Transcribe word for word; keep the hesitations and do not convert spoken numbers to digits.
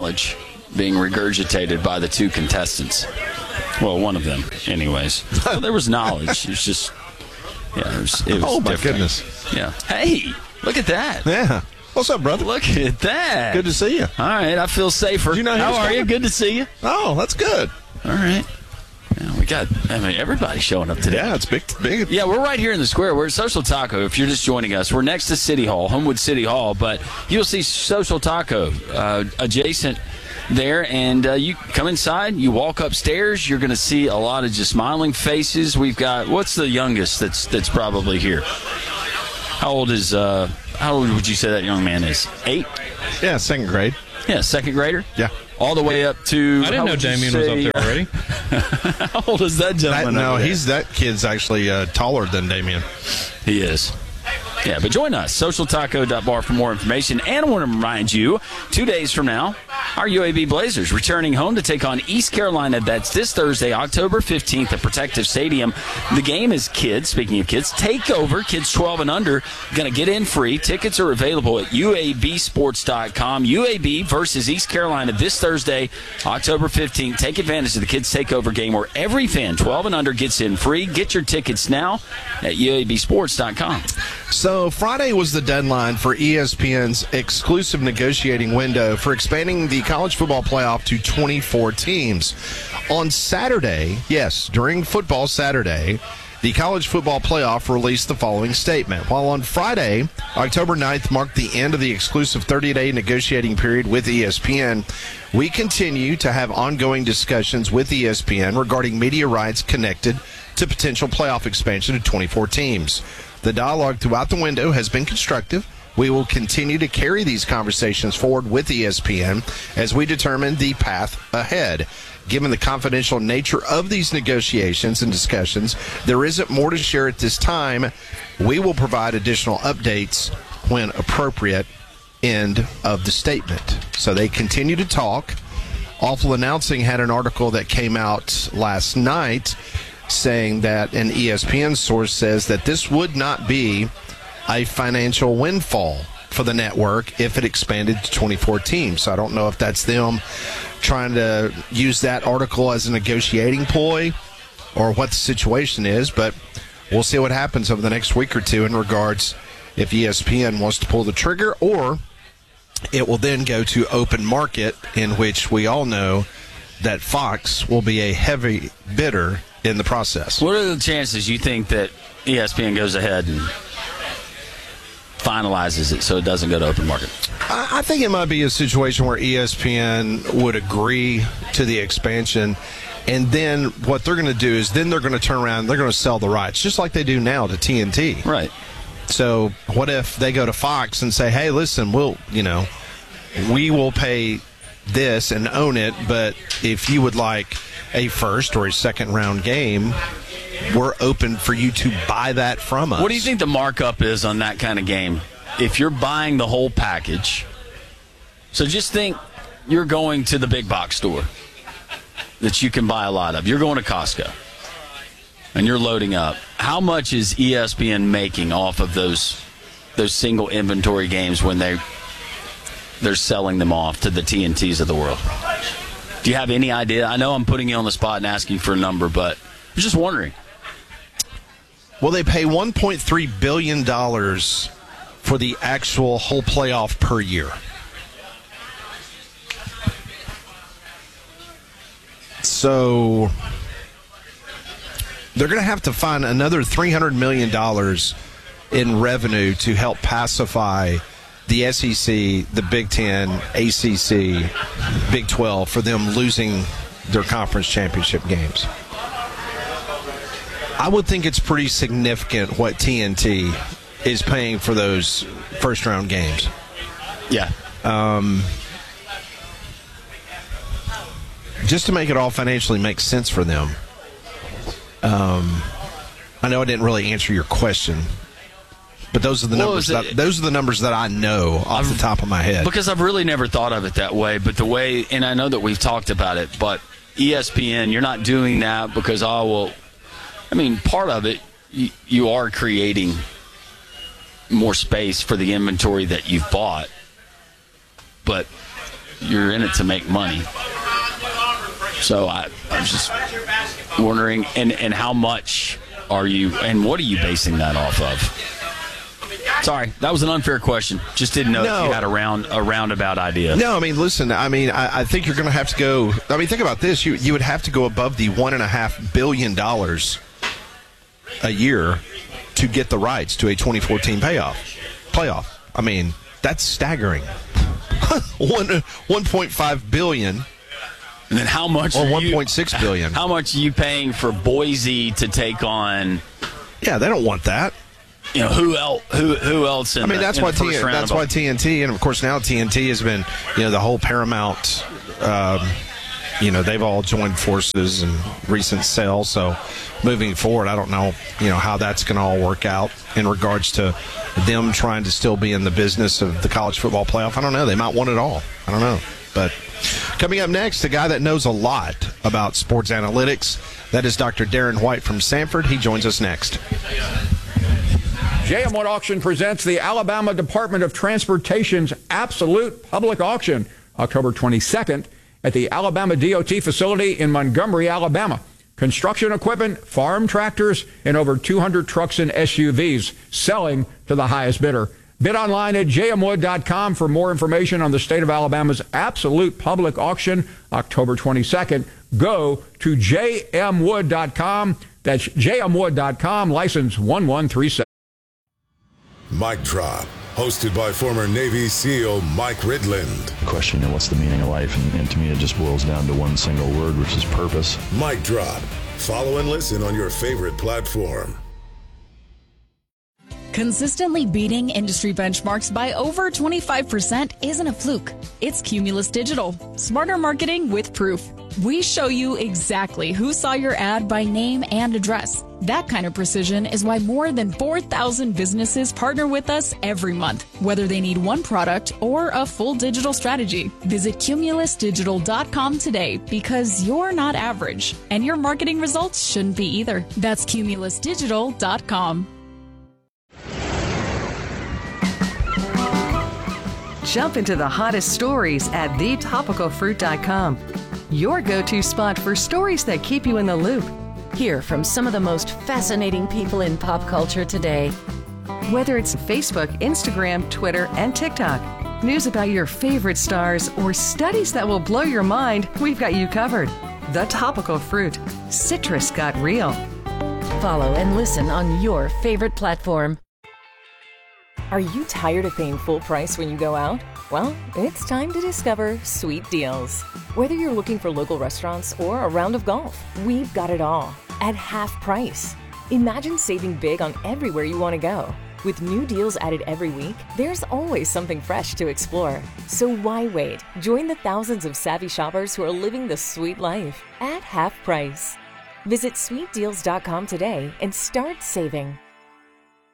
knowledge being regurgitated by the two contestants. Well, one of them, anyways. Well, there was knowledge. It's just, yeah, it was, it was Oh, my different. goodness. Yeah. Hey, look at that. Yeah. What's up, brother? Look at that. Good to see you. All right, I feel safer. Did you know he How was are coming? you? Good to see you. Oh, that's good. All right. Yeah, we got, I mean, everybody showing up today. Yeah, it's big. big. Yeah, we're right here in the square. We're at Social Taco. If you're just joining us, we're next to City Hall, Homewood City Hall, but you'll see Social Taco uh, adjacent there, and uh, you come inside, you walk upstairs, you're going to see a lot of just smiling faces. We've got, what's the youngest that's that's probably here? How old is, uh, how old would you say that young man is? Eight? Yeah, second grade. Yeah, second grader? Yeah. All the way up to, I didn't know Damien was up there already. How old is that That, gentleman? no, over there? he's that kid's actually uh, taller than Damien. He is. Yeah, but join us, social taco dot bar for more information. And I want to remind you, two days from now, our U A B Blazers returning home to take on East Carolina. That's this Thursday, October fifteenth at Protective Stadium. The game is kids, speaking of kids, takeover, kids twelve and under, going to get in free. Tickets are available at U A B sports dot com. U A B versus East Carolina this Thursday, October fifteenth. Take advantage of the kids takeover game where every fan twelve and under gets in free. Get your tickets now at U A B sports dot com. So Friday was the deadline for E S P N's exclusive negotiating window for expanding the college football playoff to twenty-four teams. On Saturday, yes, during football Saturday, the college football playoff released the following statement. While on Friday, October ninth, marked the end of the exclusive thirty-day negotiating period with E S P N, we continue to have ongoing discussions with E S P N regarding media rights connected to potential playoff expansion to twenty-four teams. The dialogue throughout the window has been constructive. We will continue to carry these conversations forward with E S P N as we determine the path ahead. Given the confidential nature of these negotiations and discussions, there isn't more to share at this time. We will provide additional updates when appropriate. End of the statement. So they continue to talk. Awful Announcing had an article that came out last night saying that an E S P N source says that this would not be a financial windfall for the network if it expanded to twenty-four teams. So I don't know if that's them trying to use that article as a negotiating ploy or what the situation is, but we'll see what happens over the next week or two in regards if E S P N wants to pull the trigger, or it will then go to open market, in which we all know that Fox will be a heavy bidder in the process. What are the chances you think that E S P N goes ahead and finalizes it so it doesn't go to open market? I, I think it might be a situation where E S P N would agree to the expansion, and then what they're going to do is then they're going to turn around and they're going to sell the rights, just like they do now to T N T. Right. So what if they go to Fox and say, hey, listen, we'll, you know, we will pay this and own it, but if you would like a first or a second round game, we're open for you to buy that from us. What do you think the markup is on that kind of game if you're buying the whole package? So just think you're going to the big box store that you can buy a lot of. You're going to Costco and you're loading up. How much is E S P N making off of those those single inventory games when they they're selling them off to the T N Ts of the world? Do you have any idea? I know I'm putting you on the spot and asking for a number, but I'm just wondering. Well, they pay one point three billion dollars for the actual whole playoff per year. So they're going to have to find another three hundred million dollars in revenue to help pacify the S E C, the Big Ten, A C C, Big twelve for them losing their conference championship games. I would think it's pretty significant what T N T is paying for those first-round games. Yeah. Um, just to make it all financially make sense for them. Um, I know I didn't really answer your question, but those are the Well, numbers. is it- That, those are the numbers that I know off I've- the top of my head. Because I've really never thought of it that way, but the way, and I know that we've talked about it, but E S P N, you're not doing that because, oh, well, I mean, part of it, you, you are creating more space for the inventory that you've bought, but you're in it to make money. So I, I was just wondering, and, and how much are you, and what are you basing that off of? Sorry, that was an unfair question. Just didn't know No. if you had a round a roundabout idea. No, I mean, listen, I mean, I, I think you're going to have to go. I mean, think about this. You you would have to go above the one and a half billion dollars a year to get the rights to a twenty fourteen payoff playoff. I mean, that's staggering. One one point five billion. And then how much? Or are one you- point six billion. How much are you paying for Boise to take on? Yeah, they don't want that. You know who else? Who who else? In I mean, the, that's in why the T- first round that's of- why T N T, and of course now T N T has been, you know, the whole Paramount. Um, you know, they've all joined forces in recent sales. So moving forward, I don't know, you know, how that's going to all work out in regards to them trying to still be in the business of the college football playoff. I don't know. They might want it all. I don't know. But coming up next, a guy that knows a lot about sports analytics. That is Doctor Darren White from Sanford. He joins us next. J M Wood Auction presents the Alabama Department of Transportation's Absolute Public Auction, October twenty-second, at the Alabama D O T facility in Montgomery, Alabama. Construction equipment, farm tractors, and over two hundred trucks and S U Vs selling to the highest bidder. Bid online at j m wood dot com for more information on the state of Alabama's Absolute Public Auction, October twenty-second. Go to j m wood dot com. That's j m wood dot com, license one one three seven. Mic Drop, hosted by former Navy SEAL Mike Ridland. Question, you know, what's the meaning of life? And, and to me, it just boils down to one single word, which is purpose. Mic Drop. Follow and listen on your favorite platform. Consistently beating industry benchmarks by over twenty-five percent isn't a fluke. It's Cumulus Digital. Smarter marketing with proof. We show you exactly who saw your ad by name and address. That kind of precision is why more than four thousand businesses partner with us every month, whether they need one product or a full digital strategy. Visit cumulus digital dot com today, because you're not average, and your marketing results shouldn't be either. That's cumulus digital dot com. Jump into the hottest stories at the topical fruit dot com. Your go-to spot for stories that keep you in the loop. Hear from some of the most fascinating people in pop culture today. Whether it's Facebook, Instagram, Twitter, and TikTok, news about your favorite stars, or studies that will blow your mind, we've got you covered. The Topical Fruit. Citrus got real. Follow and listen on your favorite platform. Are you tired of paying full price when you go out? Well, it's time to discover Sweet Deals. Whether you're looking for local restaurants or a round of golf, we've got it all at half price. Imagine saving big on everywhere you want to go. With new deals added every week, there's always something fresh to explore. So why wait? Join the thousands of savvy shoppers who are living the sweet life at half price. Visit sweet deals dot com today and start saving.